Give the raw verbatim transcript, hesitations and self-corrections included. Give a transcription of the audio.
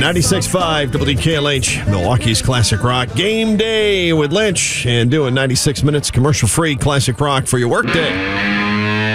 ninety-six point five W D K L H, Milwaukee's Classic Rock. Game day with Lynch and doing ninety-six minutes commercial-free classic rock for your workday.